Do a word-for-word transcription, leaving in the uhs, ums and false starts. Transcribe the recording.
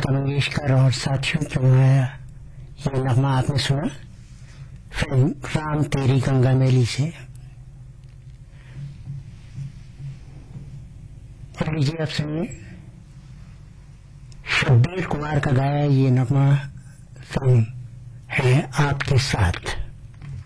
लता मंगेशकर और साथियों की गाया ये नगमा आपने सुना फिल्म राम तेरी गंगा मैली से। और लीजिए आप सुनिए शब्बीर कुमार का गाया ये नगमा फिल्म है आपके साथ।